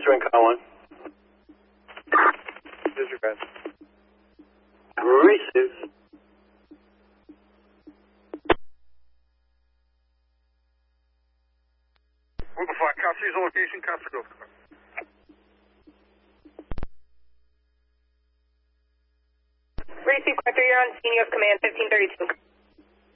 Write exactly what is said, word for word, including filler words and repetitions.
answering Colin. Disregard. Receive. One five, Costa's location, Costa go. Receive, Quattro, you're on scene, you have command fifteen thirty-two.